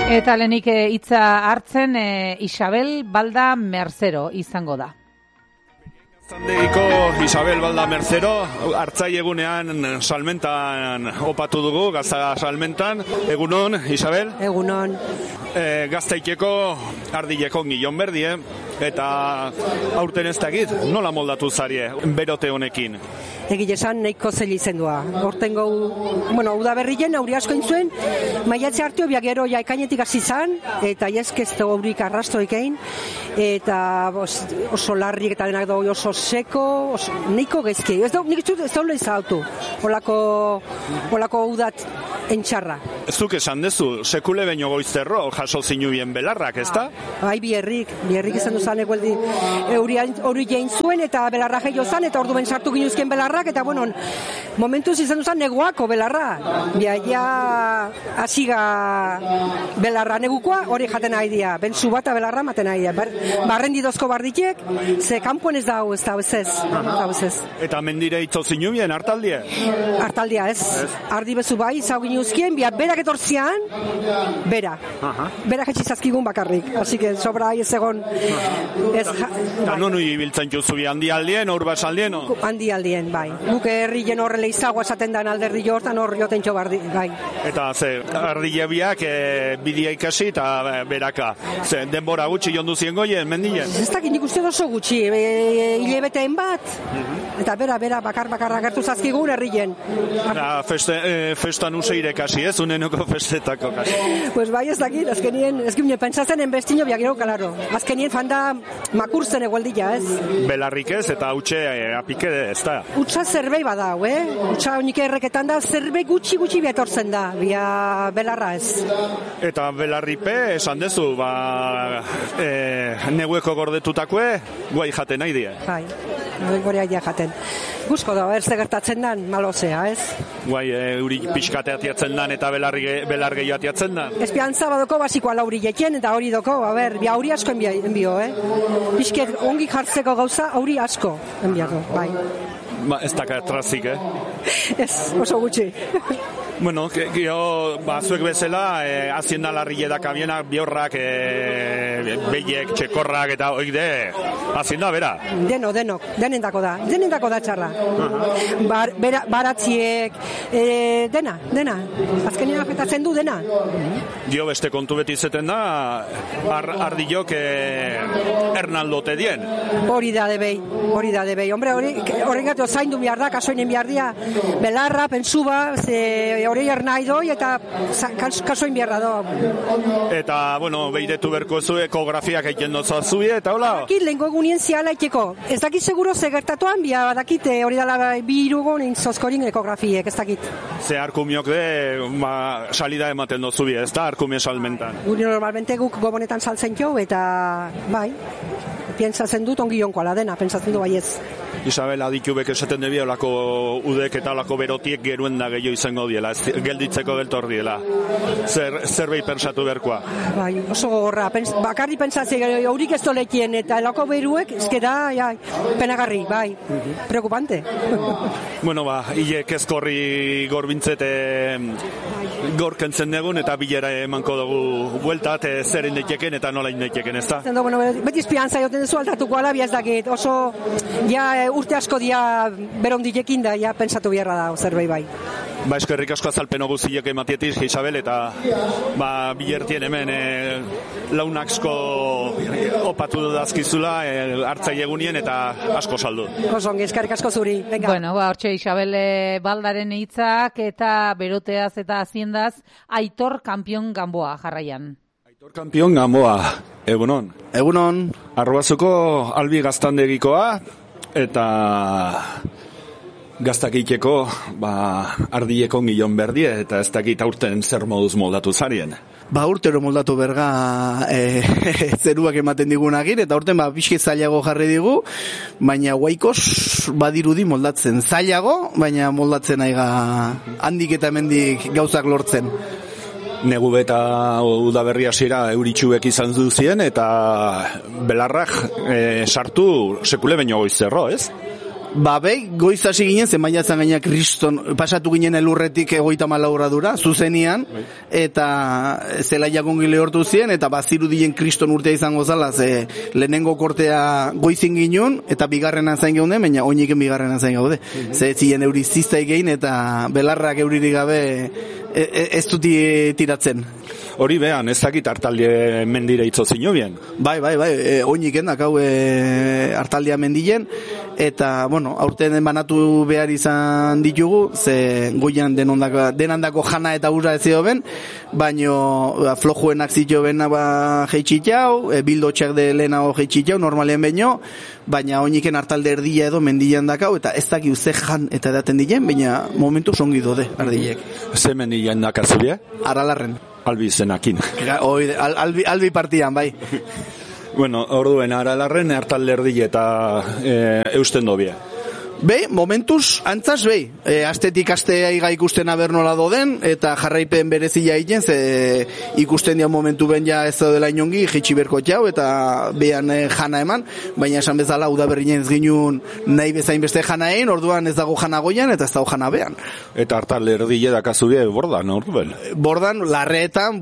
Eta lehenik hitza hartzen Isabel Balda Merzero izango da. Zandegiko Isabel Balda Merzero, hartzaiegunean salmentan opatu dugu, gazta salmentan. Egunon, Isabel? Egunon. Gaztaikeko ardileko Gillon Berdie, eta aurten ez dakit, nola moldatu zarie, berote honekin? Egile esan nahiko zel izendua. Hortengo, udaberrien aurri asko intzuen, maiatze hartio biagero ekainetik hasi zan, eta jezkezte aurik arrastoik egin, eta oso larrik eta denak dugu oso seko, nahiko gezki. Ez da hula izautu, olako udat entxarra. Zuk esan dezu, sekule baino goizterro jaso zinu bien belarrak, ez da? Bai, biherrik izan duzan egueldi hori jain zuen eta belarra gehiago zan, eta ordu ben sartu ginuzken belarrak, eta momentuz izan duzan neguako belarra. Biaia asiga belarra negukoa hori jaten nahi dia, benzu bata belarra maten nahi dia. Barrendidozko barditek, ze kanpoen ez da hau, ez ez. Eta mendire itzo zinu bien, hartaldia? Hartaldia, ez. Ardi bezu bai, zau ginuzkien, berak etortzian, bera jetxizazkigun bakarrik, así que sobra ez egon. Eta non ibiltzen juzu bi handialdien, urbasaldien? Handialdien, bai. Nuke herrien horrela izagoa esaten dan alderri jortan hor joten txobardi, bai. Eta ardile biak bidia ikasi eta beraka. Denbora gutxi jondu zien goien, mendien? Ez dakit nik uste oso gutxi, hilebeteen bat. Eta bera, bakar agertu zazkigun herrien. Festan useire kasi, ez? Unenoko festetako kasi. Pues bai, ez dakit, azkenien pentsatzen enbestino biagero, kalaro. Azkenien fanda makurtzen egualdila, ez? Belarrik ez, eta utxe apike ez da. Utsa zerbei badau, Utsa onik erreketan da, zerbei gutxi biatortzen da, belarra ez. Eta belarripe, esan dezu, negueko gordetutakue, guai jaten nahi die. Bai, gorea jaten. Guzko da, erze gertatzen dan, malozea, ez? Guai, euri pixkate atiatzen dan eta belar gehiago atiatzen dan? Espiantza badoko basikoa lauri jetien, eta hori doko, auri asko enbio, Pisket ongi jartzeko gauza, auri asko enbiako, bai. Ez daka trazik, Ez, oso gutxi. Bueno, zuek bezala, hazienda larri edak abienak, biorrak, behiek, txekorrak eta oide, hazienda bera? Denendako da txarra. Baratziek, dena. Azkenean afetatzen du dena. Dio beste kontu beti zeten da, ardilok Hernaldote dien. Hori da debei. Hombre, horren gatu zaindu behar da, kasoinen behar dia, belarra, pentsuba, hori ernai doi eta kasoin beharra do. Eta, behiretu berko zu ekografiak egiten doza zubi, eta hola? Dakit, lehenko egunien ziala iteko. Ez dakit seguro zegertatuan, badakit hori dala bi irugon intzozkorin ekografiek, ez dakit. Ze arkumiok salida ematen dozu bi, ez da, arkumio salmentan? Guri normalmente guk gobonetan saltzen jo, eta bai, piensatzen dut ongi jonkoala dena, pentsatzen du baiez. Isabel, aditubek esaten debi olako udek eta olako berotiek geruen da gehiago izango diela, gelditzeko geltor diela. Zerbei pensatu berkoa? Bai, oso gogorra, bakarri pentsatzen haurik ez dolekien eta olako beruek, ezkera, penagarri, bai, preocupante. Hilek ezkorri gorbintzete gorkentzen degun eta bilera emanko dugu bueltat zer indekeken eta nola indekeken, ez da? Beti espiantza joten duzu altatuko alabia ez dakit, oso urte asko dia berondilekin da, pentsatu beharra da, zerbait bai. Eskerrik asko azalpen guztiak ematietik, Isabel, eta bilertien hemen launaksko opatu dazkizula hartzai egunien eta asko saldu. Osongi, eskerrik asko zuri. Hortxe Isabel Baldaren hitzak eta beroteaz eta haziendaz Aitor Kampion Gamboa jarraian. Aitor Kampion Gamboa, egunon. Egunon. Arruazuko Albi Gaztandegikoa eta Gaztakiteko ardileko Gillon Berdie eta ez dakit aurten zer moduz moldatu zarien. Urtero moldatu berga zeruak ematen digunagir eta aurten pixki zailago jarri digu, baina guaikos badirudi moldatzen zailago, baina moldatzen aiga handik eta hemendik gauzak lortzen. Negu eta udaberri hasiera euritxuek izan duzien eta belarrak sartu sekule baino goizerro, ez? Ba, goiz hasi ginen, zen maiatzen gaina kriston, pasatu ginen elurretik 34 gradura, zuzenian, eta zelaia gongile hortu ziren, eta bazirudien kriston urtea izango zala, ze lehenengo kortea goizin ginen, eta bigarrena zain gaude, baina oiniken bigarrena zain gaude. Ze ziren euri ziztai gehin, eta belarrak euririk gabe ez duti tiratzen. Hori behan, ez dakit hartalde mendire itzo zino bien? Bai, oiniken dakau hartaldea mendilen, eta, bueno, aurten banatu behar izan ditugu, ze goian denandako jana eta ura ez ben, baino flojuenak zitio bena jeitxitau, bildotxak de lehenago jeitxitau, normalen baino, baina oiniken hartalde erdia edo mendilean dakau, eta ez dakit ze jan eta edaten dilen, baina momentu songi dode, ardilek. Ze mendilean dakazuria? Aralarren. Albi zenakin. Albi partian, bai. Bueno, orduen Aralarren hartalde erdi eta eusten dobia. Momentuz, antzaz, astetik astea iga ikusten abernola doden, eta jarraipen berezia egiten, ze ikusten dian momentu ben ja ez dela inongi, jitsi berko jau, eta behan jana eman, baina esan bezala, udaberrinen ez ginun nahi bezain beste jana egin, orduan ez dago jana goian, eta ez dago jana behan. Eta hartalde erdile dakazure bordan, orduen? Bordan, larreetan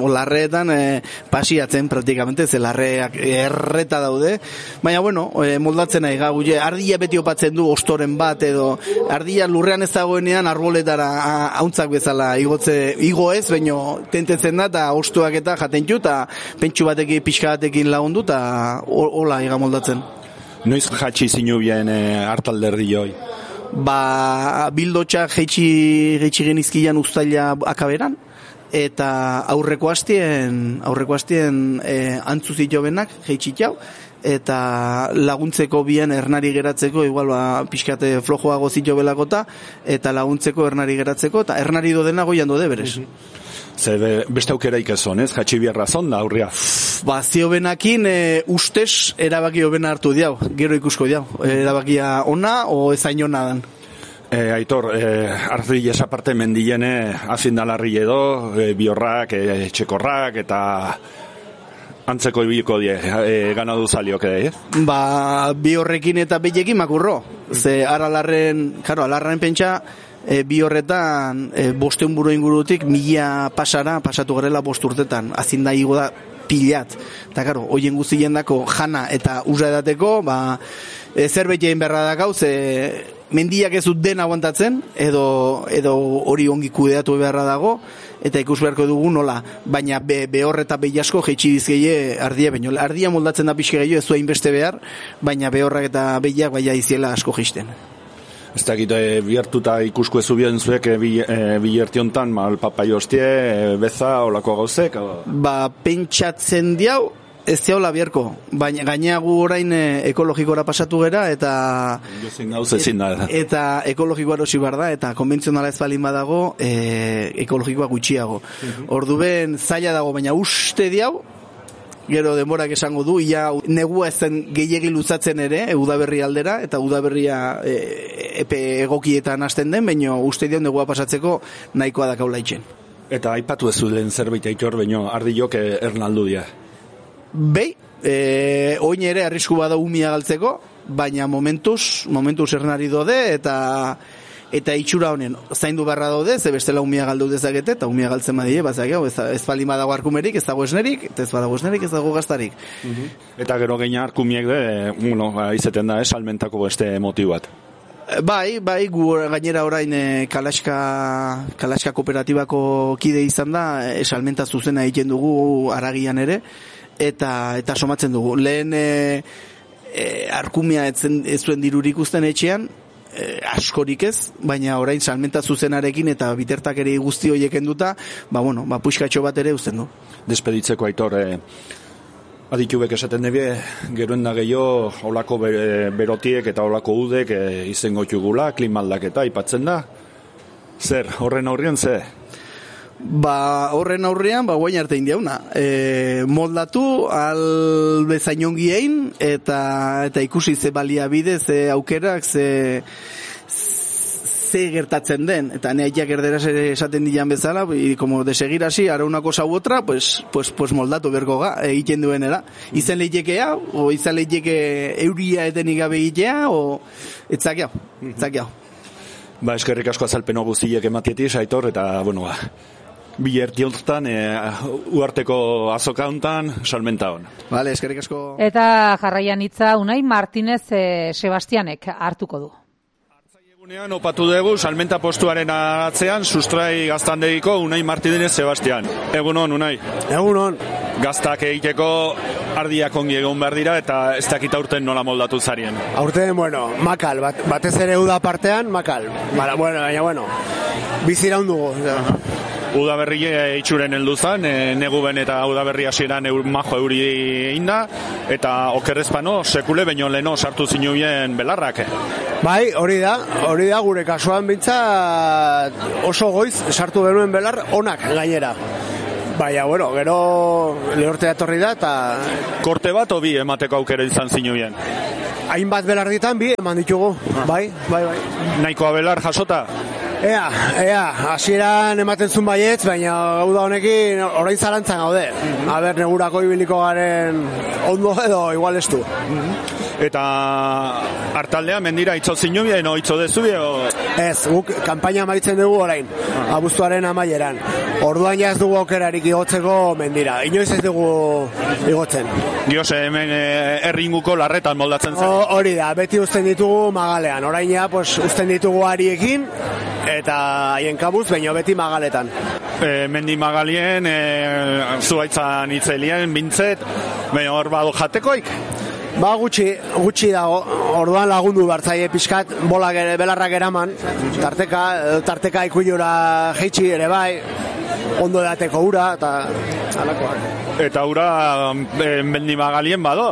pasiatzen praktikamente, ze larreak erreta daude, baina bueno, moldatzen nahi gau, ardia beti opatzen du, ostoren bat edo ardia lurrean ez dagoenean arboletara hauntzak bezala igo ez, baino tentetzen da eta ostoak eta jatentu eta pentsu batekin, pixka batekin lagundu eta hola iga moldatzen. Noiz jatsi zinu bien hartalderdi joi? Bildotxak jeitsi genizkian ustaila akaberan, eta aurreko hastien antzu zitio benak jeitsitau, eta laguntzeko bien ernari geratzeko, igual pixkate flojoago zitio belakota, eta laguntzeko ernari geratzeko, eta ernari dodena goian dode berez. Ze beste aukeraik ezon, ez? Jatsi biarra zon da aurria? Zio benakin ustez erabakio bena hartu diau, gero ikusko diau, erabakia ona o ezain ona dan. Aitor, ardi esaparte mendilene azindalarri edo, biorrak, txekorrak, eta antzeko ibiliko die, ganadu zaliok edo, bi horrekin eta behiekin makurro. Ze alarren pentsa, bi horretan 500 buru ingurutik 1000 pasatu garela 5 urtetan. Azinda igo da pilat. Eta karo, hoien guztien dako jana eta urra edateko, zerbait egin beharra dakau, ze mendiak ez dut den aguantatzen, edo hori ongi kudeatu beharra dago, eta ikus beharko dugu nola, baina behor eta behiasko jeitsi dizkeie ardia, baino ardia moldatzen da pixke gehiago, ez zuen beste behar, baina behorrak eta behiak baina iziela asko jisten. Ez dakit, bihartuta ikusko ezu bien zuek bihertiontan, papai hostie, beza, olako gauzek? Pentsatzen diau, ez diaula biharko, baina gaineagu orain ekologikora pasatu gera, eta ekologikoa erosi behar da, eta konbentzionala ez balin badago, ekologikoa gutxiago. Orduan zaila dago, baina uste diau, gero denborak esango du, ia negua ez den gehiegi luzatzen ere, udaberri aldera, eta udaberria epe egokietan hasten den, baina uste diau negua pasatzeko nahikoa dakaula itxen. Eta aipatu ez zuen zerbait aitor, baina ardilok ernaldu dia. Oin ere arrisku bada umia galtzeko, baina momentuz ernari dode, eta itxura honen zaindu barra daude, ze bestela umia galdu dezakete, eta umia galtzen badie, ez balin badago arkumerik, ez dago esnerik, eta ez badago esnerik, ez dago gaztarik. Eta gero geina arkumiek izeten da, salmentako beste motibo bat. Bai, gu gainera orain Kalaska kooperatibako kide izan da, salmenta zuzena egiten dugu aragian ere, eta somatzen dugu. Lehen arkumia ez zuen dirurik uzten etxean, askorik ez, baina orain salmenta zuzenarekin eta bitertakeri guzti horiek enduta, puxkatxo bat ere uzten du. Despeditzeko aitor, aditubek esaten debie, geroen da gehiago, olako berotiek eta olako udek izengo txugula, klimaldaketa ipatzen da. Zer, horren aurrian ze? Horren aurrean, guain arte indiauna. Moldatu, albezain ongiein, eta ikusi ze baliabide, ze aukerak, ze ze gertatzen den, eta neaiak erderaz esaten dian bezala, como de seguir así, ara una cosa u otra, pues moldatu berko egiten duenera. Izan leitekea, o izan leiteke euria etenik gabe egitea, o etzakiao. Ba, eskerrik asko azalpeno guztiek ematietis, Aitor, eta, bueno, bilerti hontan, uarteko azoka hontan, salmenta hon. Vale, eskerrik asko. Eta jarraian hitza Unai Martinez Sebastianek hartuko du. Egunean opatu dugu, salmenta postuaren atzean, sustrai gaztandegiko Unai Martinez Sebastian. Egunon, Unai. Egunon. Gaztak egiteko ardiak ongi egon behar dira, eta ez dakit aurten nola moldatu zarien. Aurten, bueno, makal, batez ere uda partean, makal. Baina, bizira hundugu. Udaberri itxuren helduzan, neguben eta udaberri hasieran majo euri inda, eta okerrezpano, sekule baino leno sartu zinubien belarrak. Bai, hori da gure kasuan bintzat oso goiz sartu genuen belar onak gainera. Baina, gero lehortea etorri da, eta... Korte bat o bi emateko aukera izan zinubien? Hainbat belar ditan bi eman ditugu, bai. Nahikoa belar jasota? Ea, hasieran ematen zuen baietz, baina gauda honekin orain zalantzan gaude. Aber, negurako ibiliko garen ondo edo igual estu. Eta hartaldea mendira itzo zinubien o itzo dezubie? Ez, guk kanpaina amaitzen dugu orain, abuztuaren amaieran. Orduan ja ez dugu aukerarik igotzeko mendira. Inoiz ez dugu igotzen. Diose, hemen erringuko larretan moldatzen zen? Hori da, beti uzten ditugu magalean. Orain ja, uzten ditugu ariekin, eta haien kabuz, baina beti magaletan. Mendi magalien, zuaitzan itzelien, bintzet, baina hor badu jatekoik? Ba, gutxi dago, orduan lagundu bartzaie pixkat, belarrak eraman, tarteka ikuilura jeitsi ere bai, ondo dateko ura, eta alakoak. Eta ura mendi magalien bado?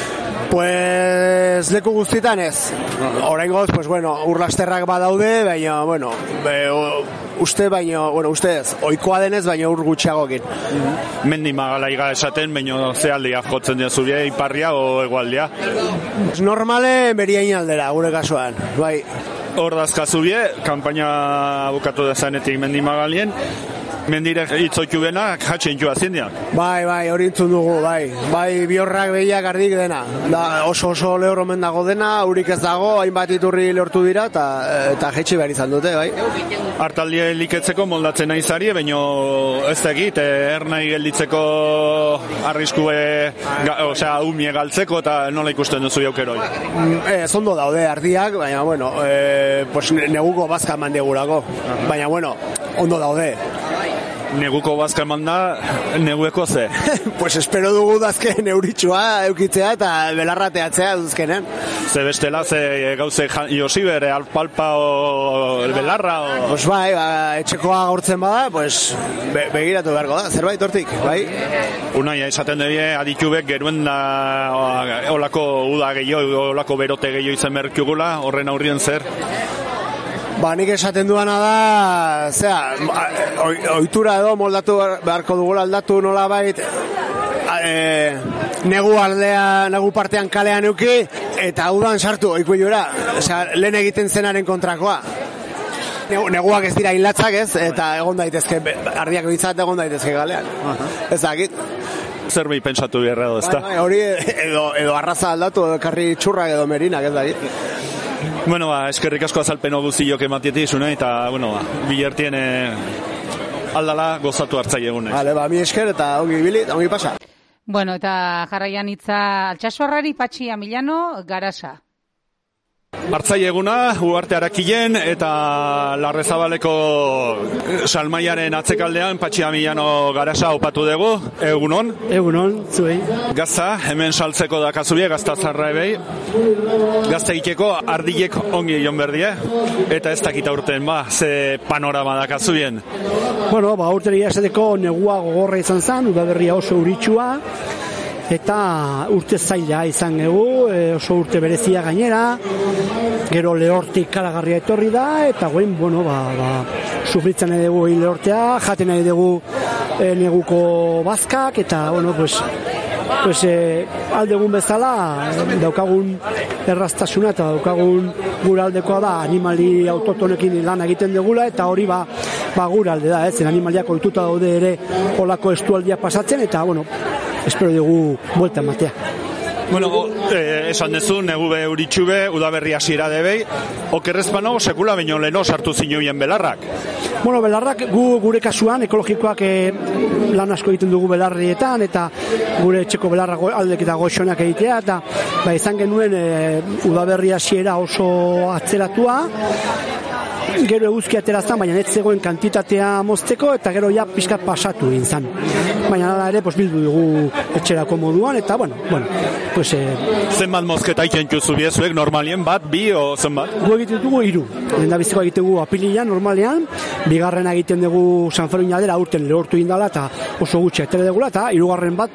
Pues leku guztietan ez. Oraingoz, urlasterrak badaude, baina, uste ez, ohikoa denez, baina ur gutxiagokin. Mendi magalaiga esaten, baina ze aldea jotzen dira zuria, iparria o egualdea? Normale beriain aldera, gure kasuan, bai. Hor dazkazubie, kanpaina bukatu dezanetik mendi magalien, mendire itzoitu benak jatxen joa zindia. Bai, hori intzun dugu, bai, biorrak behiak ardik dena. Da, oso lehor omen dago dena, urik ez dago, hainbat iturri lehortu dira, eta jetxi behar izan dute, bai. Hartaldie liketzeko moldatzen nahi zari, baina ez egit, ernai gelditzeko arriskue, umie galtzeko, eta nola ikusten duzu jaukeroi? Ez ondo daude ardiak, baina, neguko bazka mandegurako, baina, ondo daude. Neguko bazka manda, negueko ze? Pues espero dugu dazken euritxua eukitzea eta belarrateatzea duzkenen. Ze bestela, ze gauze josiber, alpalpa o belarra? Pues bai, etxekoa gaurtzen bada, begiratu beharko da, zerbait hortik, bai? Unai, esaten dut, aditubek geruen da olako uda gehiago, olako berote gehiago izan berkiugula, horren aurrien zer? Nik esaten duana da, ohitura edo moldatu beharko dugula aldatu nola bait, negu partean kalean euki, eta udan sartu oikuilura, lehen egiten zenaren kontrakoa. Neguak ez dira inlatzak ez, eta egon daitezke, ardiak bitzat egon daitezke galean. Ez dakit. Zerbait pentsatu behar edo, ezta? Hori edo arraza aldatu, edo karri txurrak edo merinak, ez dakit. Eskerrik asko azalpeno guztiok ematietik, eta, bilertien aldala gozatu hartzai egunez. Vale, mi esker eta ongi bili, ongi pasa. Eta jarraian hitza Altsasorrari Patxi Amillano Garasa. Hartzai eguna, Uarte Arakilen eta Larrezabaleko salmaiaren atzekaldean Patxi Amillano Garasa opatu dugu. Egunon? Egunon, zuei. Gazta, hemen saltzeko dakazubie, gazta zarra ebei. Gazta egiteko ardilek ongi jon berdie. Eta ez dakita urten, ze panorama dakazubien. Urteria esateko negua gogorra izan zen, udaberria oso uritsua. Eta urte zaila izan egu, oso urte berezia gainera, gero lehortik kalagarria etorri da, eta guen, sufritzen nahi dugu lehortea, jaten nahi dugu neguko bazkak, eta, pues, aldegun bezala daukagun erraztasuna eta daukagun gure aldekoa da animali autotonekin lan egiten dugula eta hori gure alde da, zen animaliak ohituta daude ere olako estualdia pasatzen eta, bueno, espero dugu buelta ematea. Bueno, esan dezu, negube euritxube, udaberri hasiera debei, okerrezpano, sekula baino leno sartu zinuien belarrak. Bueno, belarrak gure kasuan, ekologikoak lan asko egiten dugu belarrietan, eta gure etxeko belarra aldek eta goxonak egitea, eta izan genuen udaberri hasiera oso atzeratua, gero eguzki aterazan, baina ez zegoen kantitatea mozteko, eta gero ja pixkat pasatu egin zan. Baina nada ere, bildu dugu etxerako moduan, eta bueno, pues... Zenbat mozketa egiten juzu biezuek, normalien bat, bi, o zenbat? Gu egiten dugu 3. Lehendabizikoa egiten dugu apirilean, normalean, bigarrena egiten dugu San Fermin aldera, aurten lehortu indala, eta oso gutxi etere dugula, eta 3. bat,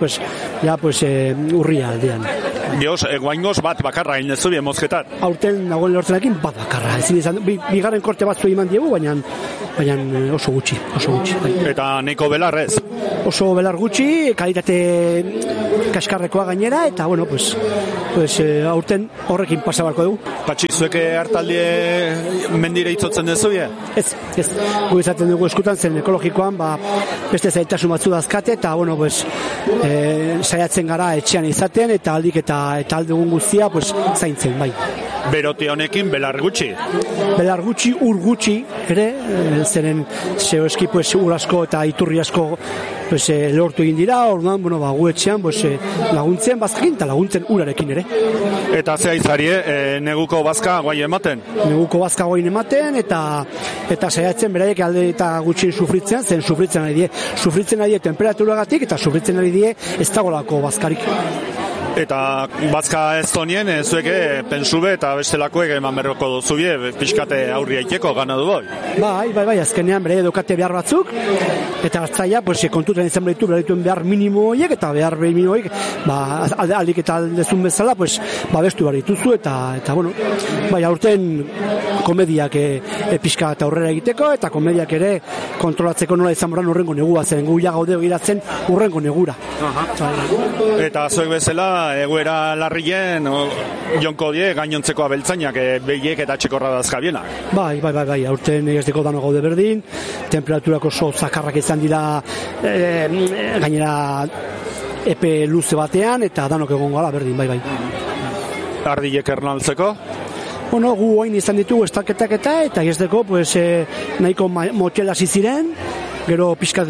urria aldean. Dios, guaingoz bat bakarra egin dezu bien mozketat? Aurten dagoen lehortzenekin bat bakarra. Ezin izan, bigarren korte batzu eman diegu, baina oso gutxi. Eta neko belarrez? Oso belar gutxi, kalitate kaskarrekoa gainera, eta bueno, aurten horrekin pasabarko dugu. Patxi, zueke hartaldie mendire itzotzen dezu, Ez. Gu izaten dugu eskutan zen ekologikoan, beste zaitasun batzu dazkate, eta bueno, saiatzen gara etxean izaten, eta aldik eta aldugun guztia, zaintzen, bai. Berote honekin belar gutxi? Belar gutxi, ur gutxi, ere, zeren zeoeski ur asko eta iturri asko lehortu egin dira, orduan, gu etxean laguntzen bazkakin eta laguntzen urarekin ere. Eta zea izarie, neguko bazka guai ematen? Neguko bazka guai ematen, eta saiatzen beraiek alde eta gutxin sufritzen, zen sufritzen ari die temperaturagatik, eta sufritzen ari die ez dagolako bazkarik. Eta bazka ez zonien, zueke pensube eta bestelakoek eman berroko duzubie, pixkate aurri aiteko gana du boi? Bai, azkenean bere edukate behar batzuk, eta hartzaia, kontutan izan berituen behar minimo horiek, eta behar minimo horiek, aldik eta aldezun bezala, bestu behar dituzu, eta bueno, aurten komediak pixka eta aurrera egiteko, eta komediak ere kontrolatzeko nola izan boran urrengo negua, zen gu ja gaude giratzen urrengo negura. Eta zuek bezala, egoera larrien jonko die gainontzeko abeltzainak behiek eta txekorra dazkabienak. Bai, aurten egesteko dano gaude berdin, temperaturak oso zakarrak izan dira gainera epe luze batean, eta danok egongo ala berdin, bai. Ardilek ernaltzeko? Bueno, gu oin izan ditugu estalketak eta egesteko nahiko motxelas ziren, gero pixkat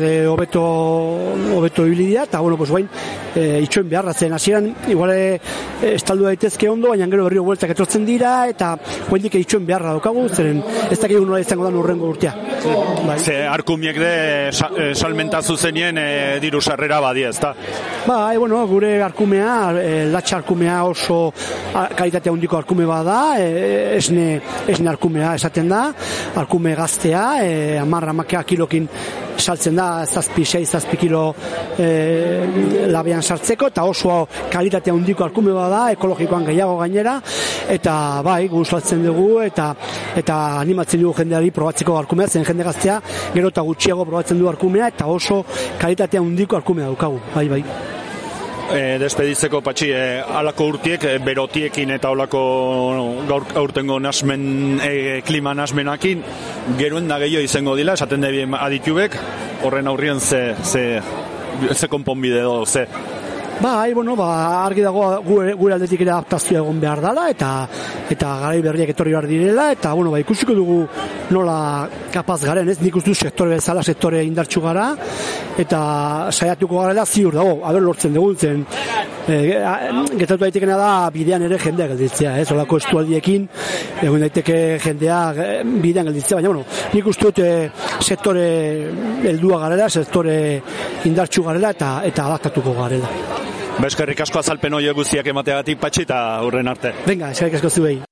hobeto ibilidia, eta bueno, guain itxoen beharra zen. Hasieran igual estaldu daitezke ondo, baina gero berriro bueltak etortzen dira, eta guain dike itxoen beharra daukagu, zeren ez dakik nola izango da urrengo urtea. Ze arkumiek de salmenta zuzenien diru sarrera badia, ezta? Bai, bueno, gure arkumea, latxa arkumea oso kalitatea handiko arkume bada, esne arkumea esaten da, arkume gaztea, 10 kilokin saltzen da 6-7 kilo labean sartzeko, eta oso kalitatea handiko arkume bada, ekologikoan gehiago gainera, eta bai, gustatzen dugu, eta animatzen dugu jendeari probatzeko arkumea, zen jende gaztea, gero eta gutxiago probatzen du arkumea, eta oso kalitatea handiko arkumea daukagu, bai. Despeditzeko Patxi, alako urtiek, berotiekin eta olako aurtengo nasmen, klima nasmenakin, geruen da gehiago izango dila, esaten debien aditubek, horren aurrien ze konponbide edo, ze? Bai, argi dago gure aldetik ere adaptazioa egon behar dela, eta garai berriak etorri behar direla, eta ikusiko dugu nola kapaz garen, ez? Nik uste du sektore indartsu gara, eta saiatuko garela ziur dago, lortzen dugu zen. Gertatu daitekena da bidean ere jendea gelditzea, ez? Olako estualdiekin, egon daiteke jendea bidean gelditzea, baina nik uste dut sektore heldua garela, sektore indartsu garela, eta adaptatuko garela. Eskerrik asko azalpen horiek guztiak emateagatik, Patxi, eta hurren arte. Venga, eskerrik asko zuei.